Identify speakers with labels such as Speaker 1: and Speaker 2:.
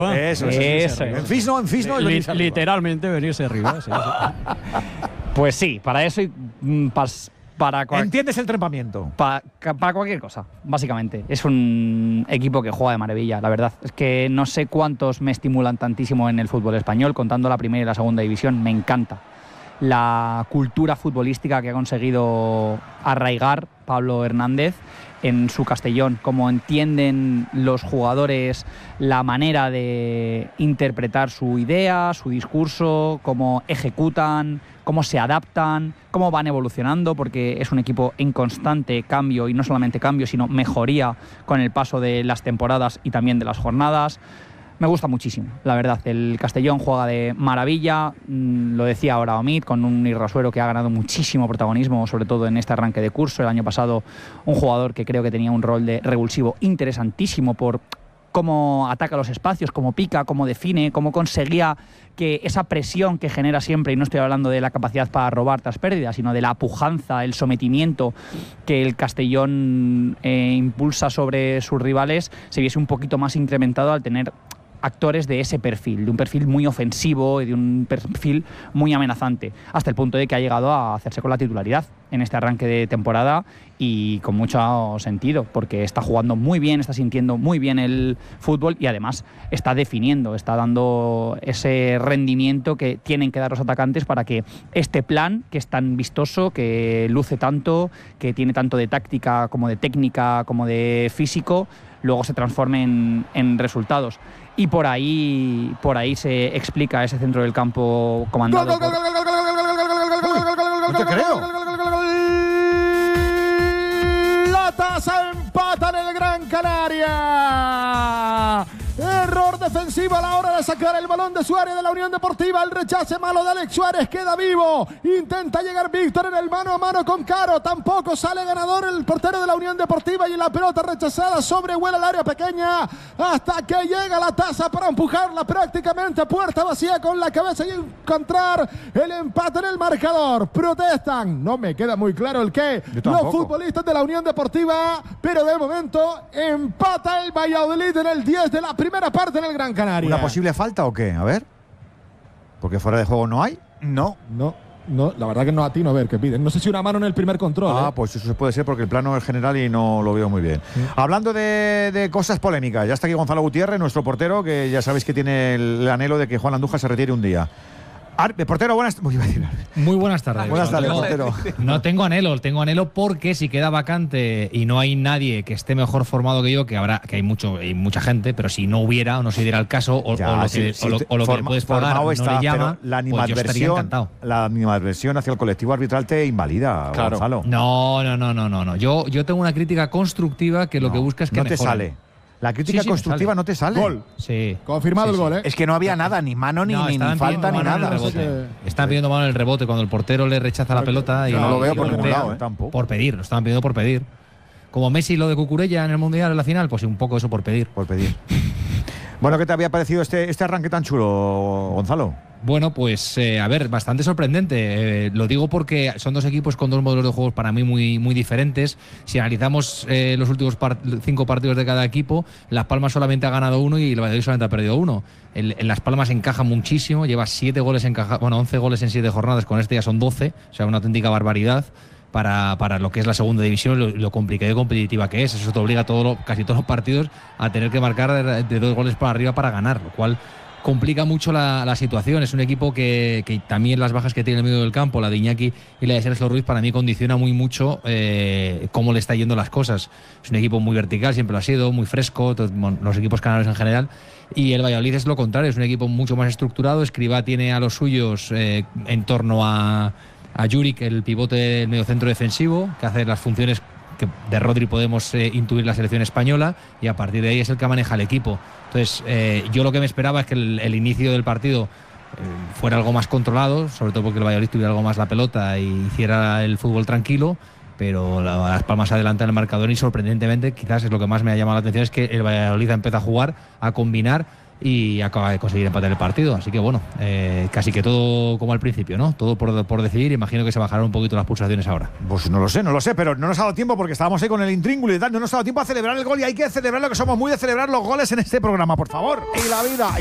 Speaker 1: Eso es. Enfis no,
Speaker 2: literalmente venirse arriba. Sí.
Speaker 3: Pues sí, para eso y
Speaker 1: ¿entiendes el trepamiento?
Speaker 3: Para cualquier cosa, básicamente. Es un equipo que juega de maravilla, la verdad. Es que no sé cuántos me estimulan tantísimo en el fútbol español, contando la primera y la segunda división. Me encanta la cultura futbolística que ha conseguido arraigar Pablo Hernández en su Castellón, cómo entienden los jugadores la manera de interpretar su idea, su discurso, cómo ejecutan, cómo se adaptan, cómo van evolucionando, porque es un equipo en constante cambio, y no solamente cambio, sino mejoría con el paso de las temporadas y también de las jornadas. Me gusta muchísimo, la verdad. El Castellón juega de maravilla, lo decía ahora Omid, con un Irrasuero que ha ganado muchísimo protagonismo, sobre todo en este arranque de curso. El año pasado, un jugador que creo que tenía un rol de revulsivo interesantísimo por cómo ataca los espacios, cómo pica, cómo define, cómo conseguía que esa presión que genera siempre, y no estoy hablando de la capacidad para robar tras pérdidas, sino de la pujanza, el sometimiento que el Castellón impulsa sobre sus rivales, se viese un poquito más incrementado al tener actores de ese perfil, de un perfil muy ofensivo y de un perfil muy amenazante, hasta el punto de que ha llegado a hacerse con la titularidad en este arranque de temporada, y con mucho sentido, porque está jugando muy bien, está sintiendo muy bien el fútbol y además está definiendo, está dando ese rendimiento que tienen que dar los atacantes para que este plan, que es tan vistoso, que luce tanto, que tiene tanto de táctica como de técnica como de físico, luego se transforme en resultados. Y por ahí se explica ese centro del campo comandado por...
Speaker 1: No te creo.
Speaker 4: La taza empata en el Gran Canaria. Error defensivo a la hora de sacar el balón de su área de la Unión Deportiva. El rechace malo de Alex Suárez queda vivo. Intenta llegar Víctor en el mano a mano con Caro. Tampoco sale ganador el portero de la Unión Deportiva, y la pelota rechazada sobrevuela el área pequeña hasta que llega la taza para empujarla prácticamente a puerta vacía con la cabeza y encontrar el empate en el marcador. Protestan. No me queda muy claro el qué. Los futbolistas de la Unión Deportiva, pero de momento empata el Valladolid en el 10 de la primera parte en el Gran Canaria.
Speaker 1: ¿Una posible falta o qué? A ver. Porque fuera de juego no hay.
Speaker 4: No, la verdad que no atino a ver qué piden. No sé si una mano en el primer control.
Speaker 1: Pues eso puede ser, porque el plano es general y no lo veo muy bien. Hablando de cosas polémicas, ya está aquí Gonzalo Gutiérrez, nuestro portero, que ya sabéis que tiene el anhelo de que Juan Andújar se retire un día. Portero,
Speaker 5: muy buenas tardes.
Speaker 1: Buenas tardes, portero.
Speaker 5: No tengo anhelo porque si queda vacante y no hay nadie que esté mejor formado que yo, que hay mucha gente, pero si no hubiera o no se diera el caso o lo que le puedes pagar no le llama,
Speaker 1: la
Speaker 5: pues yo estaría encantado.
Speaker 1: La animadversión hacia el colectivo arbitral te invalida, claro. Gonzalo.
Speaker 5: No. Yo tengo una crítica constructiva que lo que busca es que mejoren.
Speaker 1: No te sale. La crítica constructiva no te sale.
Speaker 4: Gol.
Speaker 5: Sí.
Speaker 4: Confirmado el gol, ¿eh?
Speaker 1: Es que no había nada, ni mano, ni falta, ni nada.
Speaker 5: Están pidiendo mano en el rebote cuando el portero le rechaza la pelota.
Speaker 1: Yo no lo veo por ningún lado,
Speaker 5: tampoco. Por pedir, lo estaban pidiendo por pedir. Como Messi lo de Cucurella en el Mundial en la final, pues un poco eso por pedir.
Speaker 1: Bueno, ¿qué te había parecido este arranque tan chulo, Gonzalo?
Speaker 5: Bueno, pues a ver, bastante sorprendente. Lo digo porque son dos equipos con dos modelos de juegos para mí muy, muy diferentes. Si analizamos los últimos 5 partidos de cada equipo, Las Palmas solamente ha ganado 1 y el Valladolid solamente ha perdido 1. En Las Palmas encaja muchísimo, lleva 11 goles en 7 jornadas, con este ya son 12, o sea, una auténtica barbaridad para lo que es la segunda división, lo complicado y competitiva que es. Eso te obliga casi todos los partidos a tener que marcar de 2 goles para arriba para ganar, lo cual complica mucho la situación. Es un equipo que también las bajas que tiene en el medio del campo, la de Iñaki y la de Sergio Ruiz, para mí condiciona muy mucho cómo le está yendo las cosas. Es un equipo muy vertical, siempre lo ha sido, muy fresco, los equipos canarios en general, y el Valladolid es lo contrario, es un equipo mucho más estructurado. Escribá tiene a los suyos en torno a Juric, el pivote del mediocentro defensivo, que hace las funciones que de Rodri podemos intuir la selección española, y a partir de ahí es el que maneja el equipo. Entonces yo lo que me esperaba es que el inicio del partido fuera algo más controlado, sobre todo porque el Valladolid tuviera algo más la pelota y hiciera el fútbol tranquilo, pero Las Palmas adelanta en el marcador, y sorprendentemente, quizás es lo que más me ha llamado la atención, es que el Valladolid empieza a jugar, a combinar y acaba de conseguir empatar el partido. Así que bueno, casi que todo como al principio, ¿no? Todo por decidir. Imagino que se bajarán un poquito las pulsaciones ahora.
Speaker 1: Pues no lo sé, pero no nos ha dado tiempo porque estábamos ahí con el intríngulo y tal. No nos ha dado tiempo a celebrar el gol y hay que celebrarlo, que somos muy de celebrar los goles en este programa, por favor.
Speaker 4: Y la vida.